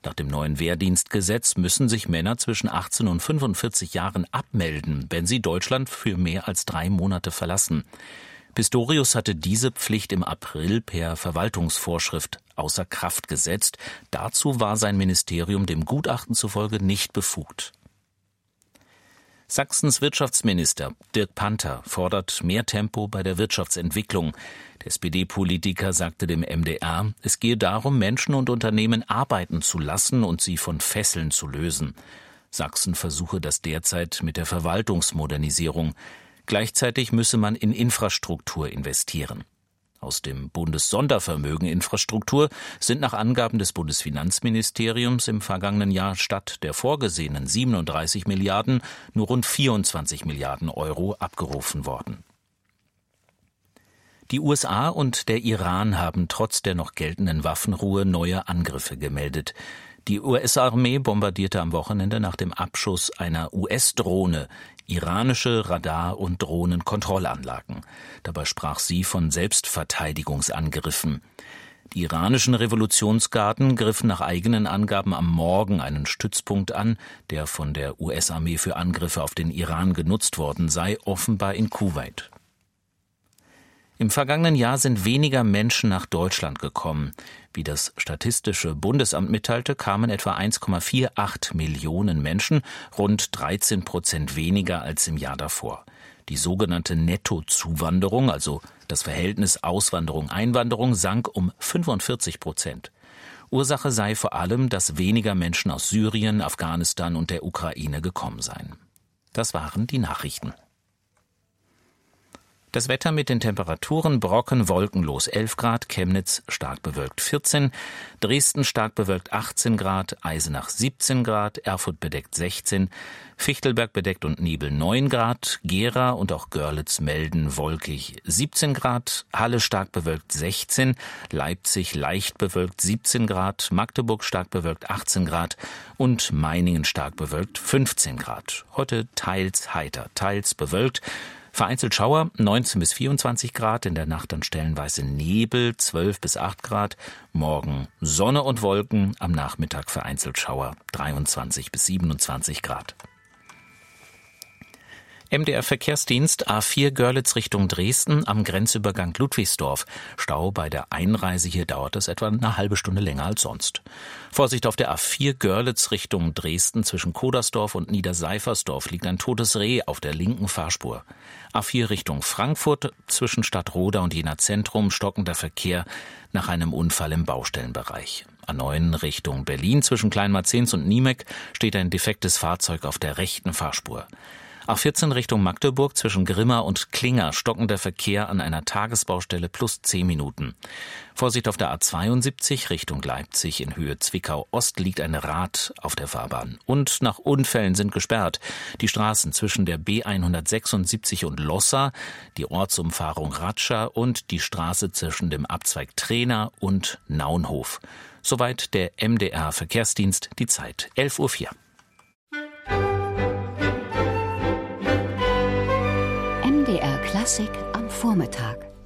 Nach dem neuen Wehrdienstgesetz müssen sich Männer zwischen 18 und 45 Jahren abmelden, wenn sie Deutschland für mehr als 3 Monate verlassen. Pistorius hatte diese Pflicht im April per Verwaltungsvorschrift außer Kraft gesetzt. Dazu war sein Ministerium dem Gutachten zufolge nicht befugt. Sachsens Wirtschaftsminister Dirk Panther fordert mehr Tempo bei der Wirtschaftsentwicklung. Der SPD-Politiker sagte dem MDR, es gehe darum, Menschen und Unternehmen arbeiten zu lassen und sie von Fesseln zu lösen. Sachsen versuche das derzeit mit der Verwaltungsmodernisierung. Gleichzeitig müsse man in Infrastruktur investieren. Aus dem Bundessondervermögen Infrastruktur sind nach Angaben des Bundesfinanzministeriums im vergangenen Jahr statt der vorgesehenen 37 Milliarden nur rund 24 Milliarden Euro abgerufen worden. Die USA und der Iran haben trotz der noch geltenden Waffenruhe neue Angriffe gemeldet. Die US-Armee bombardierte am Wochenende nach dem Abschuss einer US-Drohne iranische Radar- und Drohnenkontrollanlagen. Dabei sprach sie von Selbstverteidigungsangriffen. Die iranischen Revolutionsgarden griffen nach eigenen Angaben am Morgen einen Stützpunkt an, der von der US-Armee für Angriffe auf den Iran genutzt worden sei, offenbar in Kuwait. Im vergangenen Jahr sind weniger Menschen nach Deutschland gekommen. Wie das Statistische Bundesamt mitteilte, kamen etwa 1,48 Millionen Menschen, rund 13% weniger als im Jahr davor. Die sogenannte Nettozuwanderung, also das Verhältnis Auswanderung-Einwanderung, sank um 45%. Ursache sei vor allem, dass weniger Menschen aus Syrien, Afghanistan und der Ukraine gekommen seien. Das waren die Nachrichten. Das Wetter mit den Temperaturen: Brocken wolkenlos 11 Grad, Chemnitz stark bewölkt 14, Dresden stark bewölkt 18 Grad, Eisenach 17 Grad, Erfurt bedeckt 16, Fichtelberg bedeckt und Nebel 9 Grad, Gera und auch Görlitz melden wolkig 17 Grad, Halle stark bewölkt 16, Leipzig leicht bewölkt 17 Grad, Magdeburg stark bewölkt 18 Grad und Meiningen stark bewölkt 15 Grad. Heute teils heiter, teils bewölkt. Vereinzelt Schauer 19 bis 24 Grad, in der Nacht dann stellenweise Nebel 12 bis 8 Grad, morgen Sonne und Wolken, am Nachmittag vereinzelt Schauer 23 bis 27 Grad. MDR-Verkehrsdienst A4 Görlitz Richtung Dresden am Grenzübergang Ludwigsdorf. Stau bei der Einreise, hier dauert es etwa eine halbe Stunde länger als sonst. Vorsicht auf der A4 Görlitz Richtung Dresden zwischen Kodersdorf und Niederseifersdorf liegt ein totes Reh auf der linken Fahrspur. A4 Richtung Frankfurt zwischen Stadtroda und Jena Zentrum stockender Verkehr nach einem Unfall im Baustellenbereich. A9 Richtung Berlin zwischen Kleinmarzens und Niemek steht ein defektes Fahrzeug auf der rechten Fahrspur. A14 Richtung Magdeburg zwischen Grimma und Klinger stockender Verkehr an einer Tagesbaustelle plus 10 Minuten. Vorsicht auf der A72 Richtung Leipzig in Höhe Zwickau-Ost liegt ein Rad auf der Fahrbahn. Und nach Unfällen sind gesperrt die Straßen zwischen der B176 und Lossa, die Ortsumfahrung Ratscha und die Straße zwischen dem Abzweig Trena und Naunhof. Soweit der MDR Verkehrsdienst, die Zeit 11:04 Uhr. MDR Klassik am Vormittag.